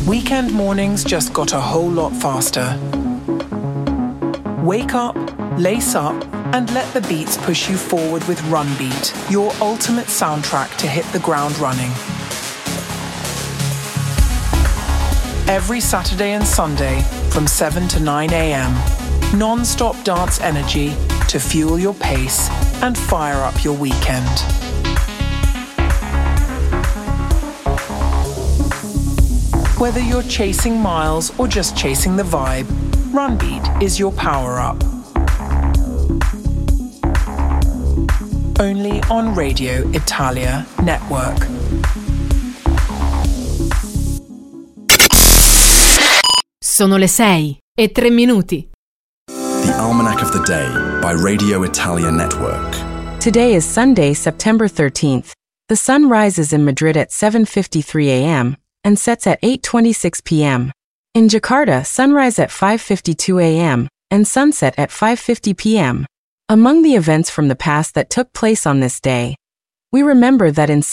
Weekend mornings just got a whole lot faster. Wake up, lace up, and let the beats push you forward with Run Beat, your ultimate soundtrack to hit the ground running. Every Saturday and Sunday from 7 to 9 a.m. Non-stop dance energy to fuel your pace and fire up your weekend. Whether you're chasing miles or just chasing the vibe, Run Beat is your power-up. Only on Radio Italia Network. Sono le 6:03. The Almanac of the Day by Radio Italia Network. Today is Sunday, September 13th. The sun rises in Madrid at 7:53 a.m. and sets at 8:26 p.m. In Jakarta, sunrise at 5:52 a.m. and sunset at 5:50 p.m. Among the events from the past that took place on this day, we remember that in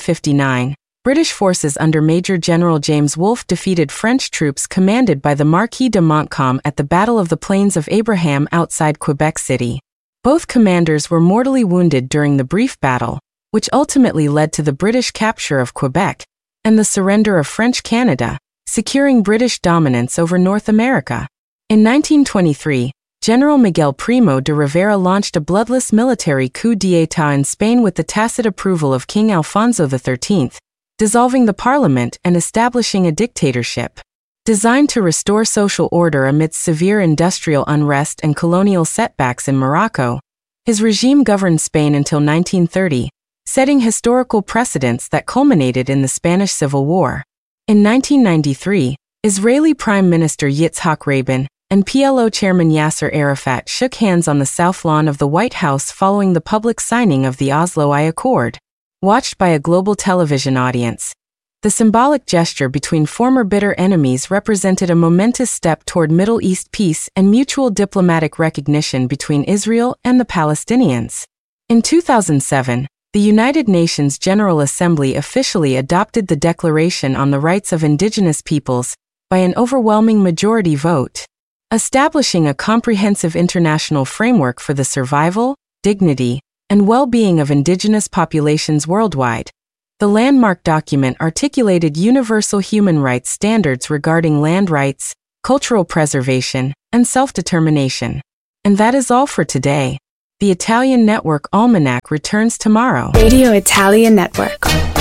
1759, British forces under Major General James Wolfe defeated French troops commanded by the Marquis de Montcalm at the Battle of the Plains of Abraham outside Quebec City. Both commanders were mortally wounded during the brief battle, which ultimately led to the British capture of Quebec and the surrender of French Canada, securing British dominance over North America. In 1923, General Miguel Primo de Rivera launched a bloodless military coup d'état in Spain with the tacit approval of King Alfonso XIII, dissolving the parliament and establishing a dictatorship. Designed to restore social order amidst severe industrial unrest and colonial setbacks in Morocco, his regime governed Spain until 1930, setting historical precedents that culminated in the Spanish Civil War. In 1993, Israeli Prime Minister Yitzhak Rabin and PLO Chairman Yasser Arafat shook hands on the South Lawn of the White House following the public signing of the Oslo I Accord. Watched by a global television audience, the symbolic gesture between former bitter enemies represented a momentous step toward Middle East peace and mutual diplomatic recognition between Israel and the Palestinians. In 2007, the United Nations General Assembly officially adopted the Declaration on the Rights of Indigenous Peoples by an overwhelming majority vote, establishing a comprehensive international framework for the survival, dignity, and well-being of indigenous populations worldwide. The landmark document articulated universal human rights standards regarding land rights, cultural preservation, and self-determination. And that is all for today. The Italian Network Almanac returns tomorrow. Radio Italia Network.